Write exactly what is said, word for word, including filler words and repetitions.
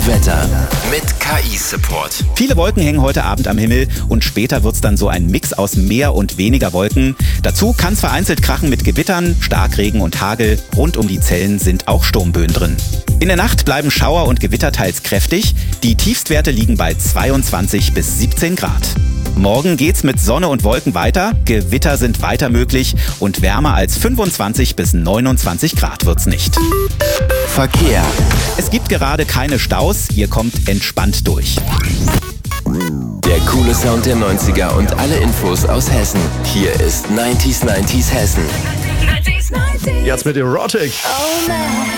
Wetter mit K I-Support. Viele Wolken hängen heute Abend am Himmel und später wird's dann so ein Mix aus mehr und weniger Wolken. Dazu kann's vereinzelt krachen mit Gewittern, Starkregen und Hagel. Rund um die Zellen sind auch Sturmböen drin. In der Nacht bleiben Schauer und Gewitter teils kräftig. Die Tiefstwerte liegen bei zweiundzwanzig bis siebzehn Grad. Morgen geht's mit Sonne und Wolken weiter. Gewitter sind weiter möglich und wärmer als fünfundzwanzig bis neunundzwanzig Grad wird's nicht. Verkehr. Es gibt gerade keine Staus, ihr kommt entspannt durch. Der coole Sound der neunziger und alle Infos aus Hessen. Hier ist neunzig neunzig Hessen. Jetzt mit Erotic.